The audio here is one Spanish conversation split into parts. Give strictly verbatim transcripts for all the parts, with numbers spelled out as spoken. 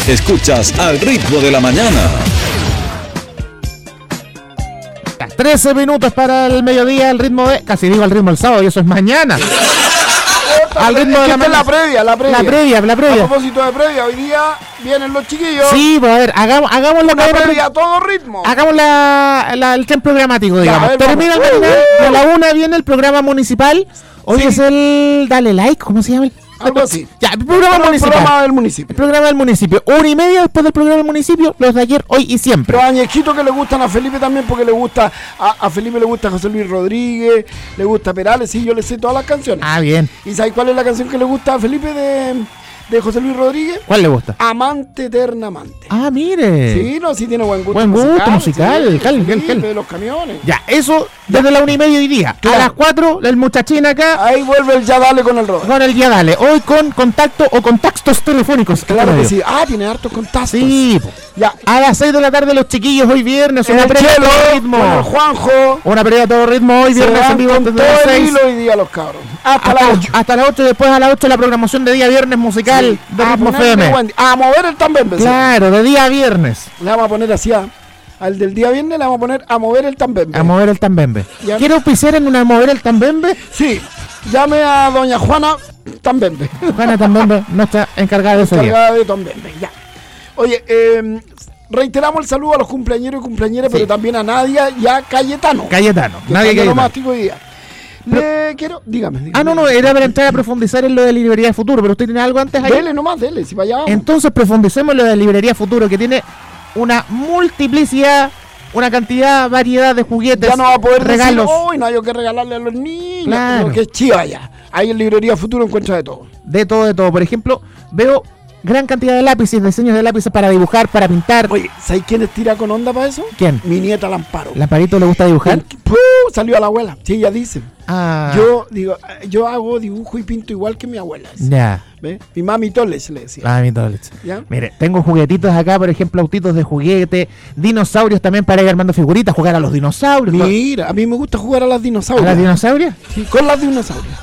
Escuchas Al Ritmo de la Mañana. trece minutos para el mediodía, el ritmo de... Casi digo al ritmo del sábado y eso es mañana. Al ritmo de la mañana. La previa, la previa. La previa, la previa. A propósito de previa, hoy día vienen los chiquillos. Sí, pues a ver, hagamos, hagamos la Una previa a todo ritmo. Hagamos la, la, el tren programático, digamos. Ya, ver, Termina el vamos. mañana, Uh, uh. a la una viene el programa municipal. Hoy Sí. es el... Dale like, ¿cómo se llama? El, Algo así. Ya, el programa El municipal. programa del El municipio. programa del municipio. Una y media después del programa del municipio, los de ayer, hoy y siempre. Los añejitos que le gustan a Felipe también, porque le gusta a, a Felipe le gusta José Luis Rodríguez, le gusta Perales, sí, yo le sé todas las canciones. Ah, bien. ¿Y sabes cuál es la canción que le gusta a Felipe de, de José Luis Rodríguez? ¿Cuál le gusta? Amante eterna amante. Ah, mire. Sí, no, sí tiene buen gusto Buen gusto musical, sí, cal, cal, Felipe, cal. de los camiones. Ya, eso desde la una y media hoy día. Claro. A las cuatro, el muchachín acá Ahí vuelve el ya dale con el rodo. con el día dale. Hoy con contacto o contactos telefónicos. Claro que sí. Ah, tiene hartos contactos. Sí, po. Ya. A las seis de la tarde los chiquillos hoy viernes. Una El previa a Chelo, todo con ritmo. el Juanjo. Una previa a todo ritmo hoy Se viernes en van vivo con desde todo las el seis. hilo hoy día los cabros. Hasta, Hasta, las ocho. hasta las ocho, después a las ocho la programación de día viernes musical Sí. de A Ritmo ponerle F M. Wendy. A mover el tambembe. sí. Claro, de día viernes. Le vamos a poner así a, al del día viernes le vamos a poner a mover el tambembe. A mover el tambembe. Ya. ¿Quiero pisar en una a mover el tambembe? Sí. Llame a doña Juana Tambembe. Juana Tambembe no está encargada de ese día. Encargada de tambembe. Ya. Oye, eh, reiteramos el saludo a los cumpleañeros y cumpleañeras, Sí. pero también a Nadia y a Cayetano. Cayetano. que Nadie están de Cayetano. nomástico hoy día. Le quiero, dígame, dígame. Ah, no, no, era para entrar a profundizar en lo de Librería Futuro, pero usted tiene algo antes ahí. Dele nomás, dele, si vaya. Entonces profundicemos en lo de Librería Futuro, que tiene una multiplicidad, una cantidad, variedad de juguetes, Ya no va a poder regalos. decir, hoy no hay que regalarle a los niños, Claro. porque es chiva ya. Ahí en Librería Futuro encuentra de todo. De todo, de todo. Por ejemplo, veo gran cantidad de lápices, diseños de lápices para dibujar, para pintar. Oye, ¿sabes quién tira con onda para eso? ¿Quién? Mi nieta Lamparo. ¿Lamparito le gusta dibujar? ¡Pum! Salió a la abuela. Sí, ella dice. Ah, Yo digo, yo hago dibujo y pinto igual que mi abuela. ya. ¿Ve? Mi mami Toles le decía. Ah, mi Toles. ¿Ya? Mire, tengo juguetitos acá, por ejemplo, autitos de juguete, dinosaurios también para ir armando figuritas, jugar a los dinosaurios. Mira, a mí me gusta jugar a las ¿A dinosaurios. las dinosaurias? Sí, con las dinosaurios.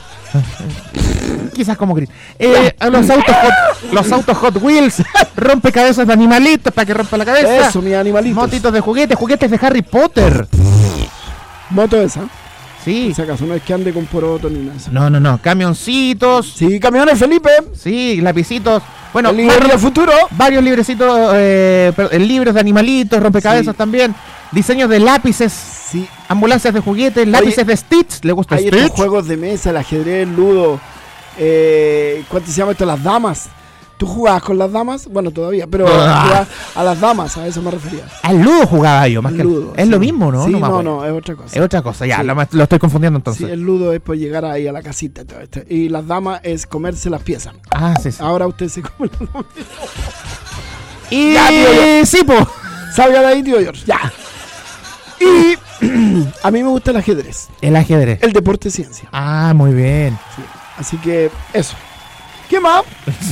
Quizás como Chris. Eh, a los autos hot, los autos Hot Wheels, rompecabezas de animalitos para que rompa la cabeza. Eso, mis animalitos. Motitos de juguetes, juguetes de Harry Potter. Moto esa. Sí. Si acaso no es que ande con poroto ni nada. de eso. No, no, no. Camioncitos. Sí, camiones Felipe. Sí, lapicitos. Bueno, El Librería más- Futuro. varios librecitos, eh, per- libros de animalitos, rompecabezas Sí. también. Diseños de lápices, Sí. ambulancias de juguetes, lápices de Stitch. ¿Le gusta Hay estos Stitch? juegos de mesa, el ajedrez, el ludo. Eh, ¿Cuánto se llama esto? Las damas. ¿Tú jugabas con las damas? Bueno, todavía, pero Ah. jugabas a las damas, a eso me refería. Al ludo jugaba yo, más El que ludo, Es sí. lo mismo, ¿no? Sí, me no, acuerdo. no, es otra cosa. Es otra cosa, ya, Sí. lo, lo estoy confundiendo entonces. Sí, el ludo es por llegar ahí a la casita. Todo esto. Y las damas es comerse las piezas. Ah, sí, sí. Ahora usted se come las damas. Y Ya, tío, sí, po. Salga de ahí, tío George. Ya. Y a mí me gusta el ajedrez. El ajedrez. El deporte ciencia. Ah, muy bien. Sí. Así que eso. ¿Qué más?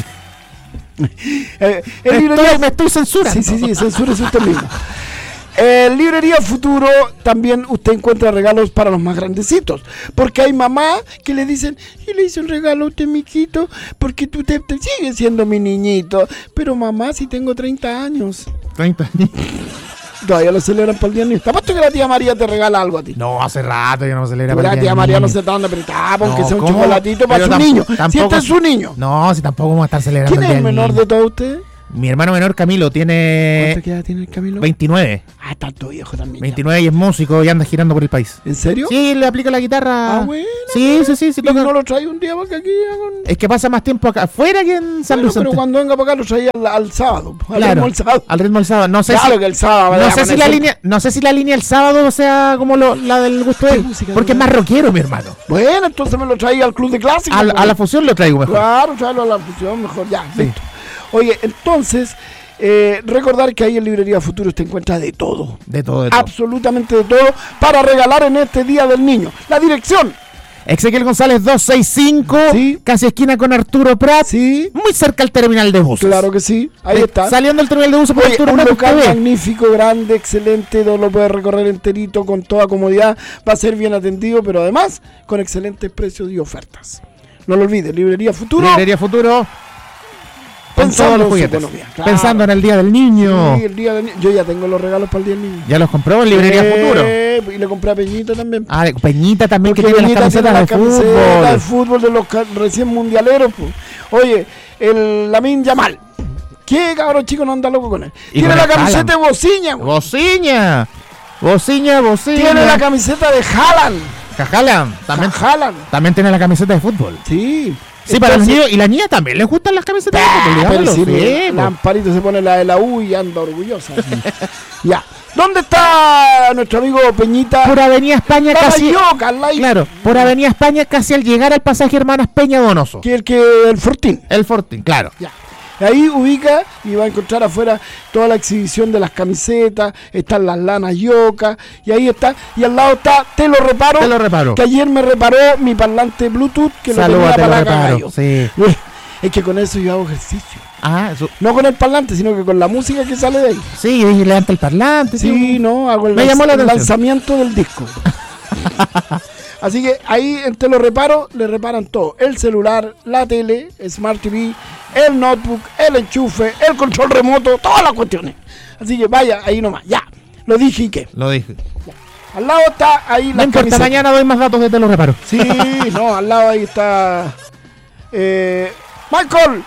eh, el Me librería... estoy, me estoy censurando. Sí, sí, sí, censúrese usted mismo. En Librería Futuro también usted encuentra regalos para los más grandecitos. Porque hay mamá que le dicen, yo le hice un regalo a usted, miquito, porque tú te, te sigues siendo mi niñito. Pero mamá, si tengo treinta años. treinta años. Todavía lo celebran para el día del niño. Te apuesto que la tía María te regala algo a ti. No, hace rato ya no se celebra. Pero para la el tía día María del no niño. se está dando apretado, aunque No, sea un ¿cómo? chocolatito para Pero su tam- niño. Si tampoco- este es su niño. No, si tampoco vamos a estar celebrando ¿Quién es día el del menor niño. de todos ustedes? Mi hermano menor Camilo tiene ¿Cuánta edad tiene el Camilo? veintinueve. Ah, está todo viejo también. ya. veintinueve y es músico y anda girando por el país. ¿En serio? Sí, le aplica la guitarra. Ah, bueno. Sí, sí, sí. sí ¿Y toca. no lo trae un día para que aquí hagan? Es que pasa más tiempo acá afuera que en San Bueno, Luis. pero cuando venga para acá lo traía al, al sábado. Al Claro, ritmo el sábado. al ritmo del sábado. No sé Claro si, que el sábado. no vaya sé a si la amanecer. línea, no sé si la línea el sábado sea como lo- la del gusto de ¿Qué él, música porque es de- más rockero, mi hermano. Bueno, entonces me lo traía al club de clásicos. Al- pues. a la fusión lo traigo mejor. Claro, tráelo a la fusión mejor. Ya, Sí. listo. Oye, entonces, eh, recordar que ahí en Librería Futuro usted encuentra de todo. De todo, de todo. Absolutamente de todo para regalar en este Día del Niño. La dirección. Ezequiel González doscientos sesenta y cinco, Sí. casi esquina con Arturo Prat, Sí, muy cerca al terminal de buses. claro que sí. Ahí Eh, está. Saliendo del terminal de buses por Oye, Arturo un Prat, local usted ve. magnífico, grande, excelente, todo lo puede recorrer enterito con toda comodidad, va a ser bien atendido, pero además con excelentes precios y ofertas. No lo olvides, Librería Futuro, Librería Futuro. Pensando todos los en su juguetes. economía, claro. Pensando en el Día del Niño. Sí, el día del ni- Yo ya tengo los regalos para el Día del Niño. Ya los compró en Librería Eh, Futuro. Y le compré a Peñita también. Ah, de Peñita también, Porque que tiene las Peñita camisetas tiene de la camiseta de fútbol. fútbol de los ca- recién mundialeros. Pues. Oye, el Lamine Yamal. ¿Qué cabrón chico no anda loco con él? Y Tiene con la el camiseta Haaland. de Bociña. güey. Bociña. Bociña, Bociña. Tiene la camiseta de Haaland. Haaland. También, Haaland. también tiene la camiseta de fútbol. Sí. Sí, para los Entonces, niños. Y la niña también les gustan las camisetas de fútbol, pero digámoslo. sí, Sí, la po. Amparito se pone la de la U y anda orgullosa. Ya. ¿Dónde está nuestro amigo Peñita? Por Avenida España Está casi. Mayoca, al lado. Claro, por Avenida España casi al llegar al pasaje Hermanas Peña Donoso. Que el que el Fortín. El Fortín, claro. Ya. Ahí ubica y va a encontrar afuera toda la exhibición de las camisetas, están las lanas yoca, y ahí está, y al lado está Te lo reparo, Te lo reparo. que ayer me reparó mi parlante Bluetooth que Saludos, lo Te tenía lo para la reparo. cagallo. Sí. Es que con eso yo hago ejercicio. Ah, eso. No con el parlante, sino que con la música que sale de ahí. Sí, dije, levanta el parlante. Sí, tío. no, hago el, Me lanz- llamó la el atención. lanzamiento del disco. Así que ahí en Te lo reparo, le reparan todo. El celular, la tele, Smart T V, el notebook, el enchufe, el control remoto, todas las cuestiones. Así que vaya, ahí nomás, ya. Lo dije y qué. Lo dije. Al lado está ahí No la importa, camiseta. mañana doy más datos de Te lo reparo. Sí, no, al lado ahí está. Eh, Michael,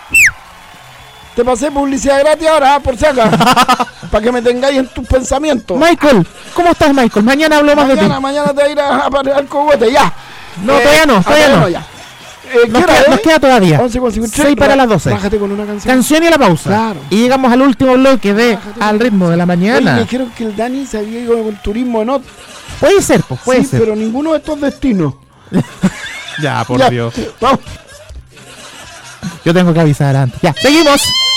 te pasé publicidad gratis ahora, ah, por si acaso. Para que me tengáis en tus pensamientos. Michael, ¿cómo estás, Michael? Mañana hablo más Mañana, de ti. mañana te va a ir a, a parar el cogote, ya. No, todavía no, ah, todavía no. ya. Eh, Nos ¿qué hora queda, es? nos queda todavía. once con cincuenta y tres. seis para las doce. Bájate con una canción. Canción y la pausa. Claro. Y llegamos al último bloque de Bájate Al con- ritmo de la Oye, mañana. me dijeron que el Dani se había ido con turismo en otro. Puede ser, pues puede Sí, ser. pero ninguno de estos destinos. Ya, por Ya, Dios. Vamos. Yo tengo que avisar antes. Ya, seguimos.